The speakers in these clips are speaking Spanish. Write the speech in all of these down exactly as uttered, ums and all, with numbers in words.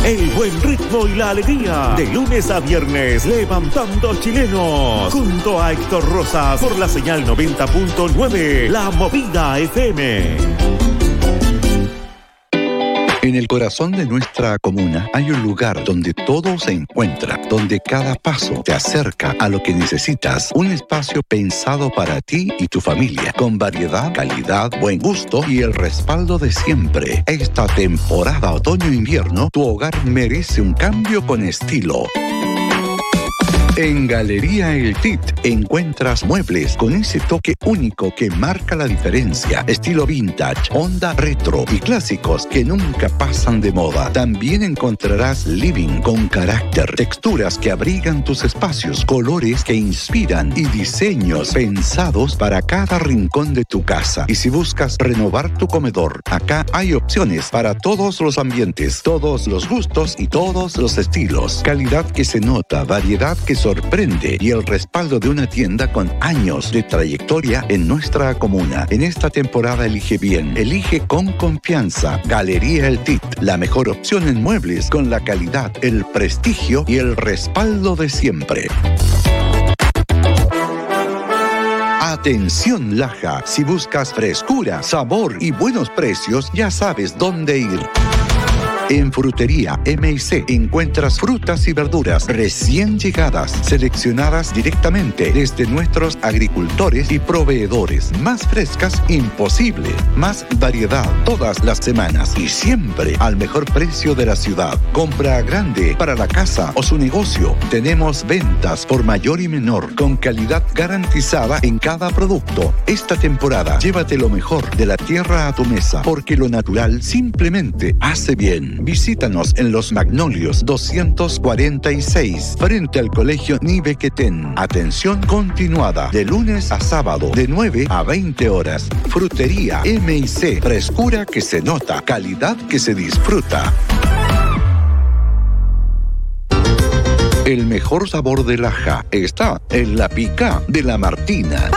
El buen ritmo y la alegría. De lunes a viernes, levantando chilenos. Junto a Héctor Rosas por la señal noventa punto nueve, La Movida F M. En el corazón de nuestra comuna hay un lugar donde todo se encuentra, donde cada paso te acerca a lo que necesitas. Un espacio pensado para ti y tu familia, con variedad, calidad, buen gusto y el respaldo de siempre. Esta temporada otoño-invierno, tu hogar merece un cambio con estilo. En Galería El Tit encuentras muebles con ese toque único que marca la diferencia. Estilo vintage, onda retro y clásicos que nunca pasan de moda. También encontrarás living con carácter, texturas que abrigan tus espacios, colores que inspiran y diseños pensados para cada rincón de tu casa. Y si buscas renovar tu comedor, acá hay opciones para todos los ambientes, todos los gustos y todos los estilos. Calidad que se nota, variedad que sorprende y el respaldo de una tienda con años de trayectoria en nuestra comuna. En esta temporada elige bien, elige con confianza. Galería El Tit, la mejor opción en muebles con la calidad, el prestigio y el respaldo de siempre. Atención Laja, si buscas frescura, sabor y buenos precios, ya sabes dónde ir. En Frutería M y C encuentras frutas y verduras recién llegadas, seleccionadas directamente desde nuestros agricultores y proveedores. Más frescas, imposible. Más variedad todas las semanas y siempre al mejor precio de la ciudad. Compra grande para la casa o su negocio. Tenemos ventas por mayor y menor, con calidad garantizada en cada producto. Esta temporada, llévate lo mejor de la tierra a tu mesa, porque lo natural simplemente hace bien. Visítanos en Los Magnolios doscientos cuarenta y seis, frente al Colegio Nivequetén. Atención continuada, de lunes a sábado, de nueve a veinte horas. Frutería M y C, frescura que se nota, calidad que se disfruta. El mejor sabor de Laja está en la pica de la Martina.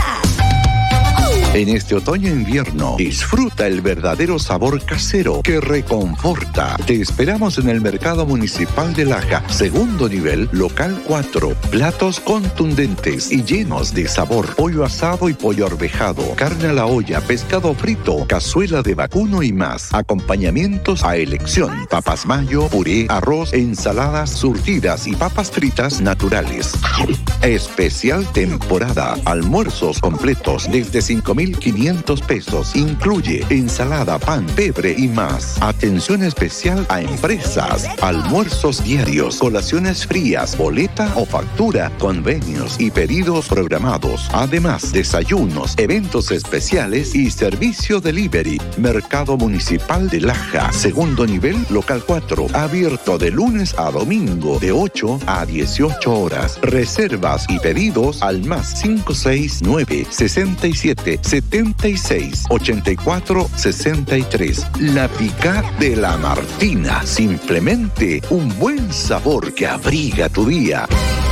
En este otoño-invierno, disfruta el verdadero sabor casero que reconforta. Te esperamos en el Mercado Municipal de Laja, segundo nivel, local cuatro. Platos contundentes y llenos de sabor. Pollo asado y pollo arvejado, carne a la olla, pescado frito, cazuela de vacuno y más. Acompañamientos a elección. Papas mayo, puré, arroz, ensaladas surtidas y papas fritas naturales. Especial temporada. Almuerzos completos desde cinco mil quinientos pesos. Incluye ensalada, pan, pebre y más. Atención especial a empresas. Almuerzos diarios, colaciones frías, boleta o factura, convenios y pedidos programados. Además, desayunos, eventos especiales y servicio delivery. Mercado Municipal de Laja, segundo nivel, local cuatro. Abierto de lunes a domingo de ocho a dieciocho horas. Reservas y pedidos al más cinco seis nueve, sesenta y siete, setenta y seis, ochenta y cuatro, sesenta y tres. La pica de la Martina, simplemente un buen sabor que abriga tu día.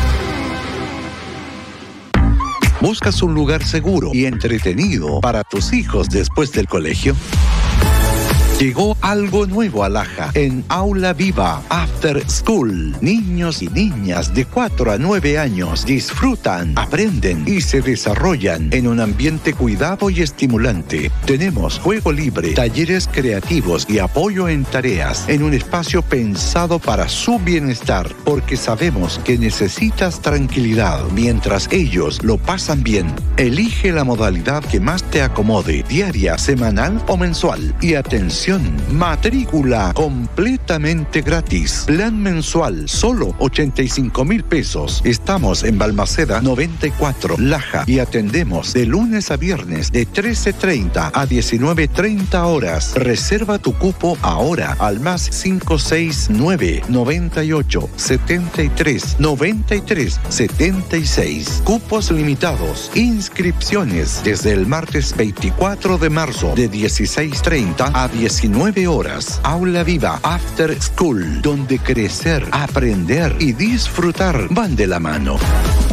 ¿Buscas un lugar seguro y entretenido para tus hijos después del colegio? Llegó algo nuevo a Laja en Aula Viva After School. Niños y niñas de cuatro a nueve años disfrutan, aprenden y se desarrollan en un ambiente cuidado y estimulante. Tenemos juego libre, talleres creativos y apoyo en tareas en un espacio pensado para su bienestar, porque sabemos que necesitas tranquilidad mientras ellos lo pasan bien. Elige la modalidad que más te acomode, diaria, semanal o mensual. Y atención, matrícula completamente gratis. Plan mensual, solo ochenta y cinco mil pesos. Estamos en Balmaceda noventa y cuatro, Laja, y atendemos de lunes a viernes de trece treinta a diecinueve treinta horas. Reserva tu cupo ahora al más cinco seis nueve, noventa y ocho, setenta y tres, noventa y tres, setenta y seis. Cupos limitados. Inscripciones desde el martes veinticuatro de marzo de dieciséis treinta a diecinueve horas. Aula Viva After School, donde crecer, aprender y disfrutar van de la mano.